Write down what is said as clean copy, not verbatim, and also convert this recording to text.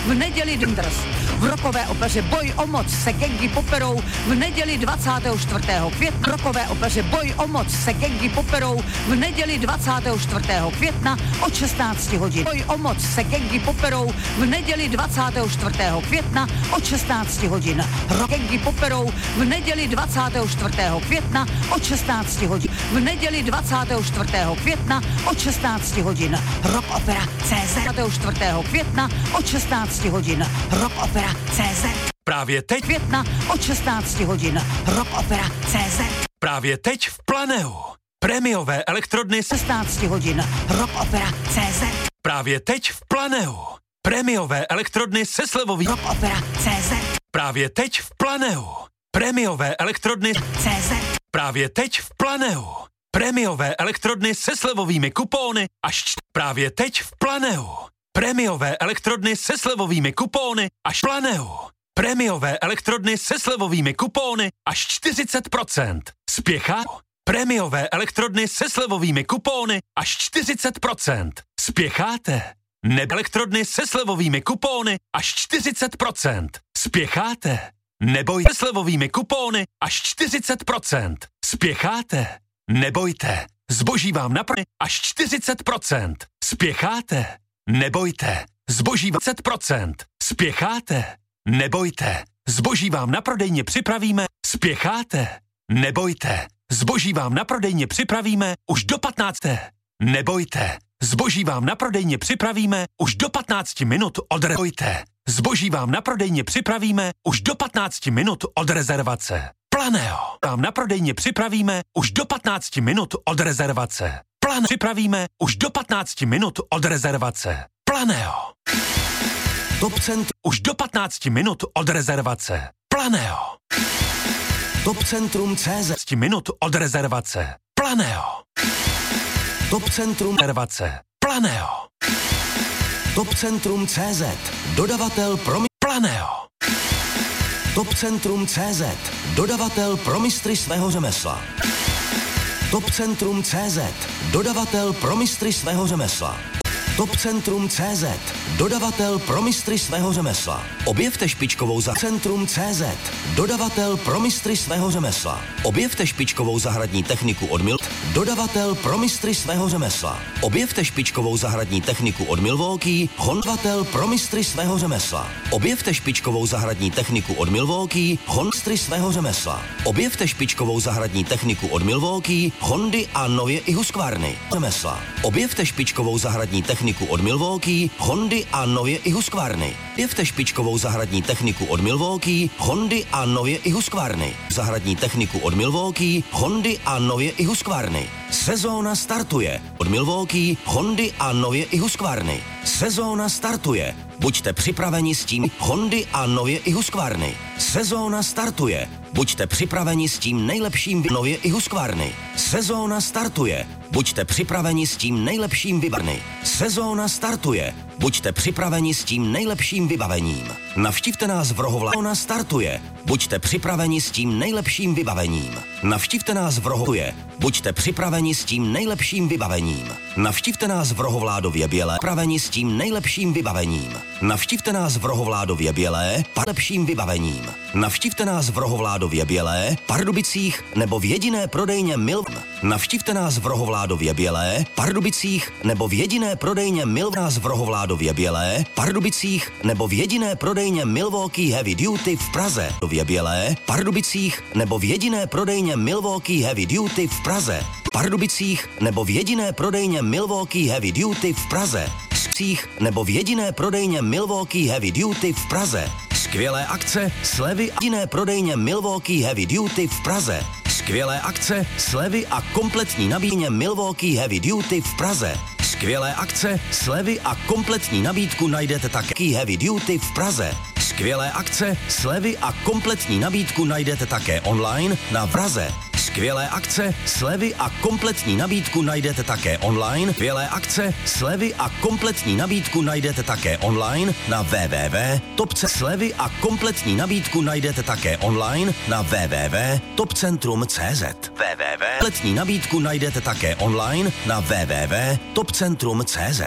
v neděli Dindrs. V rokové opeře Boj o moc se Gengy poperou v neděli 24. května. V rokové opeře Boj o moc se Gengy poperou v neděli 24. května od 16 hodin. Boj o moc se Gengy poperou v neděli 24. května od 16 hodin. Gengy poperou v neděli 24. května od 16 hodin. V neděli 24. května od 16 hodin. Rock Opera CZ 4. května od 16 hodin. Rock Opera CZ. Právě teď Května od 16 hodin. Rock Opera CZ. Právě teď v Planeu. Prémiové elektrodny 16 hodin. Rock Opera CZ. Právě teď v Planeu. Prémiové elektrodny se slevovým Rock Opera CZ. Právě teď v Planeu. Prémiové elektrodny CZ. Právě teď v Planeu. Prémiové elektrodny se slevovými kupóny Právě teď v Planeu. Prémiové elektrodny se slevovými kupóny až Planeu. Prémiové elektrodny se slevovými kupóny až 40%. Spěchá. Prémiové elektrodny se slevovými kupóny až 40%. Spěcháte. Elektrodny se slevovými kupóny až 40%. Spěcháte. Nebojte slevovými kupóny až 40%. Spěcháte. Nebojte. Zboží vám naproti až 40%. Spěcháte. Nebojte. Zboží 20%. Spěcháte. Nebojte. Zboží vám na prodejně připravíme. Spěcháte. Nebojte. Zboží vám na prodejně připravíme už do 15. Nebojte. Zboží vám na prodejně připravíme už do 15 minut od Nebojte. Zboží vám na prodejně připravíme už do 15 minut od rezervace. Planeo. Vám na prodejně připravíme už do 15 minut od rezervace. Planeo. Připravíme už do 15 minut od rezervace. Planeo. Top Cent už do 15 minut od rezervace. Planeo. Top Centrum CZ minut od rezervace. Planeo. Top Centrum rezervace. Planeo. Top Centrum CZ. Dodavatel pro Planeo. Top Centrum CZ. Dodavatel pro mistry svého řemesla. Top Centrum CZ. Dodavatel pro mistry svého řemesla. Top Centrum CZ. Dodavatel pro mistry svého řemesla. Objevte špičkovou za Centrum CZ. Dodavatel pro mistry svého řemesla. Objevte špičkovou zahradní techniku od Dodavatel pro mistry svého řemesla. Objevte špičkovou zahradní techniku od Milwaukee. Dodavatel pro mistry svého řemesla. Objevte špičkovou zahradní techniku od Milwaukee. Mistry svého řemesla. Objevte špičkovou zahradní techniku od Milwaukee, Hondy a nově i Husqvarny. Řemesla. Objevte špičkovou zahradní techniku od Milwaukee, Hondy a nově i Husqvarny. Objevte špičkovou zahradní techniku od Milwaukee, Hondy a nově i Husqvarny. Zahradní techniku od Milwaukee, Hondy a nově i Husqvarny. Sezóna startuje. Od Milwaukee, Hondy a nově i Husqvarny. Sezóna startuje. Buďte připraveni s tím Hondy a nově i Husqvarny. Sezóna startuje. Buďte připraveni s tím nejlepším nově i Husqvarny. Sezóna startuje. Buďte připraveni s tím nejlepším vybavením. Sezóna startuje. Buďte připraveni s tím nejlepším vybavením. Navštivte nás v Rohovládu. Sezóna startuje. Buďte připraveni s tím nejlepším vybavením. Navštivte nás v Rohovládově. Buďte připraveni s tím nejlepším vybavením. Navštivte nás v Rohovládově Bělé. Připraveni s tím nejlepším vybavením. Navštivte nás v Rohovládově Bělé, lepším vybavením. Navštivte nás v Rohovládově Bělé, Pardubicích nebo v jediné prodejně Navštivte nás v Rohovládově Bělé, Pardubicích nebo v jediné prodejně nás v Rohovládově Bělé, Pardubicích nebo v jediné prodejně Milwaukee Heavy Duty v Praze. V Bělé, Pardubicích nebo v jediné prodejně Milwaukee Heavy Duty v Praze. Pardubicích nebo v jediné prodejně Milwaukee Heavy Duty v Praze. Nebo v jediné prodejně Milwaukee Heavy Duty v Praze. Skvělé akce, slevy a jediné prodejně Milwaukee Heavy Duty v Praze. Skvělé akce, slevy a kompletní nabídku Milwaukee Heavy Duty v Praze. Skvělé akce, slevy a kompletní nabídku najdete také Heavy Duty v Praze. Skvělé akce, slevy a kompletní nabídku najdete také online na Praze. Skvělé akce, slevy a kompletní nabídku najdete také online. Skvělé akce, slevy a kompletní nabídku najdete také online na www.topce. Slevy a kompletní nabídku najdete také online na www.topcentrum.cz. Kompletní nabídku najdete také online na www.topcentrum.cz.